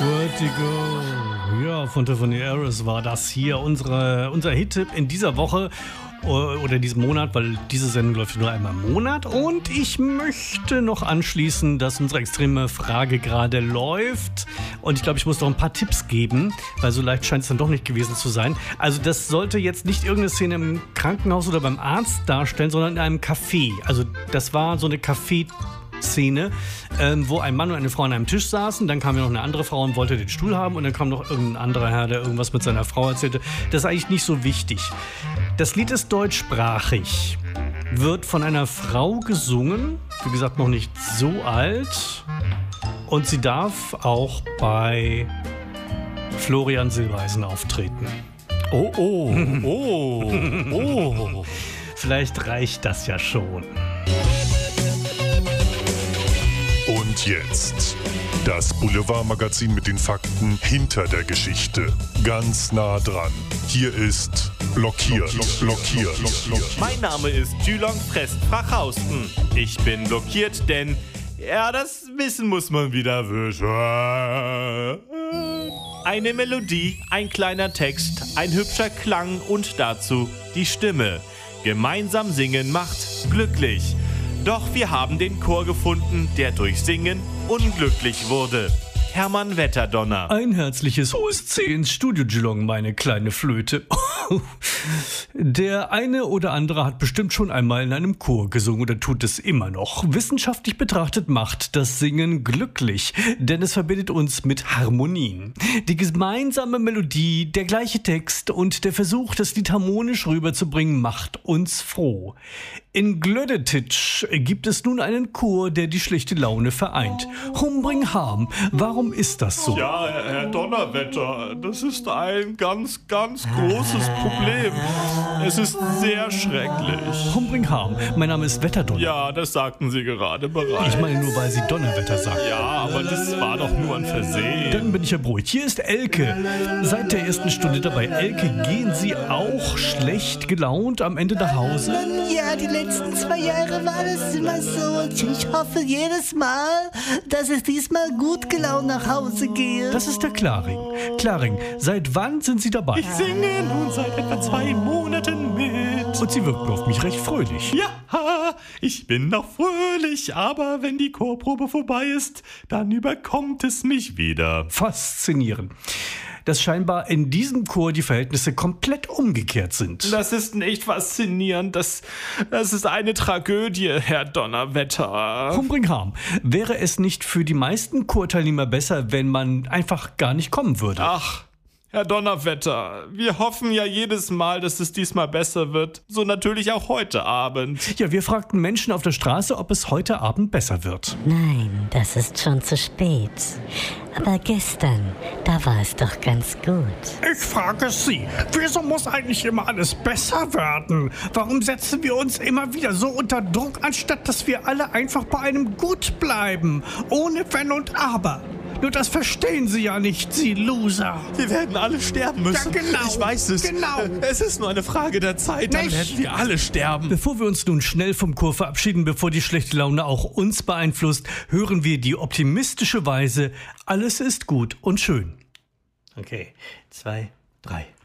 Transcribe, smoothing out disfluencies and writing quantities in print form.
Vertigo. Ja, von Tiffany Harris war das hier unser Hit-Tipp in dieser Woche oder in diesem Monat, weil diese Sendung läuft nur einmal im Monat. Und ich möchte noch anschließen, dass unsere extreme Frage gerade läuft. Und ich glaube, ich muss noch ein paar Tipps geben, weil so leicht scheint es dann doch nicht gewesen zu sein. Also das sollte jetzt nicht irgendeine Szene im Krankenhaus oder beim Arzt darstellen, sondern in einem Café. Also das war so eine Café-Szene, wo ein Mann und eine Frau an einem Tisch saßen, dann kam ja noch eine andere Frau und wollte den Stuhl haben und dann kam noch irgendein anderer Herr, der irgendwas mit seiner Frau erzählte. Das ist eigentlich nicht so wichtig. Das Lied ist deutschsprachig, wird von einer Frau gesungen, wie gesagt noch nicht so alt, und sie darf auch bei Florian Silbereisen auftreten. Oh. Vielleicht reicht das ja schon. Und jetzt das Boulevardmagazin mit den Fakten hinter der Geschichte. Ganz nah dran. Hier ist Blockiert. Mein Name ist Jülong Frest-Frachhausten. Ich bin blockiert, denn das Wissen muss man wieder wischen. Eine Melodie, ein kleiner Text, ein hübscher Klang und dazu die Stimme. Gemeinsam singen macht glücklich. Doch wir haben den Chor gefunden, der durch Singen unglücklich wurde. Hermann Wetterdonner. Ein herzliches hohes C ins Studio, Jülong, meine kleine Flöte. Der eine oder andere hat bestimmt schon einmal in einem Chor gesungen oder tut es immer noch. Wissenschaftlich betrachtet macht das Singen glücklich, denn es verbindet uns mit Harmonien. Die gemeinsame Melodie, der gleiche Text und der Versuch, das Lied harmonisch rüberzubringen, macht uns froh. In Glödetitsch gibt es nun einen Chor, der die schlechte Laune vereint. Humbring Harm, warum ist das so? Ja, Herr Donnerwetter, das ist ein ganz, ganz großes Problem. Es ist sehr schrecklich. Humbring Harm, mein Name ist Wetterdonner. Ja, das sagten Sie gerade bereits. Ich meine nur, weil Sie Donnerwetter sagten. Ja, aber das war doch nur ein Versehen. Dann bin ich ja beruhigt. Hier ist Elke. Seit der ersten Stunde dabei. Elke, gehen Sie auch schlecht gelaunt am Ende nach Hause? Ja, die letzten 2 Jahre war das immer so. Und ich hoffe jedes Mal, dass ich diesmal gut gelaunt nach Hause gehe. Das ist der Klaring. Klaring, seit wann sind Sie dabei? Ich singe nun seit etwa 2 Monaten mit. Und Sie wirken auf mich recht fröhlich. Ja, ich bin noch fröhlich, aber wenn die Chorprobe vorbei ist, dann überkommt es mich wieder. Faszinierend. Dass scheinbar in diesem Chor die Verhältnisse komplett umgekehrt sind. Das ist nicht faszinierend. Das ist eine Tragödie, Herr Donnerwetter. Humbring Harm, wäre es nicht für die meisten Chorteilnehmer besser, wenn man einfach gar nicht kommen würde? Ach, Herr Donnerwetter, wir hoffen ja jedes Mal, dass es diesmal besser wird. So natürlich auch heute Abend. Ja, wir fragten Menschen auf der Straße, ob es heute Abend besser wird. Nein, das ist schon zu spät. Aber gestern, da war es doch ganz gut. Ich frage Sie, wieso muss eigentlich immer alles besser werden? Warum setzen wir uns immer wieder so unter Druck, anstatt dass wir alle einfach bei einem Gut bleiben? Ohne Wenn und Aber. Nur das verstehen Sie ja nicht, Sie Loser. Wir werden alle sterben müssen. Ja, genau. Ich weiß es. Genau. Es ist nur eine Frage der Zeit, dann Nicht. werden wir alle sterben. Bevor wir uns nun schnell vom Chor verabschieden, bevor die schlechte Laune auch uns beeinflusst, hören wir die optimistische Weise: Alles ist gut und schön. Okay, 2, 3.